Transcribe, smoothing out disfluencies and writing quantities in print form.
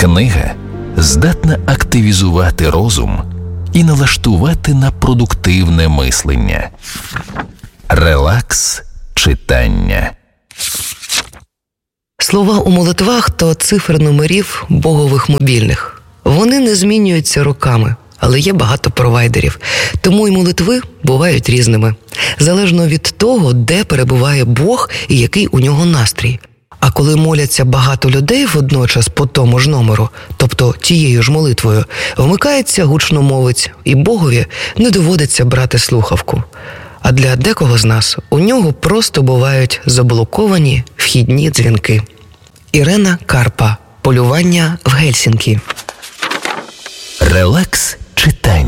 Книга здатна активізувати розум і налаштувати на продуктивне мислення. Релакс читання. Слова у молитвах – то цифри номерів богових мобільних. Вони не змінюються роками, але є багато провайдерів. Тому й молитви бувають різними. Залежно від того, де перебуває Бог і який у нього настрій. А коли моляться багато людей водночас по тому ж номеру, тобто тією ж молитвою, вмикається гучномовець, і Богові не доводиться брати слухавку. А для декого з нас у нього просто бувають заблоковані вхідні дзвінки. Ірена Карпа. Полювання в Гельсінкі. Релакс читання.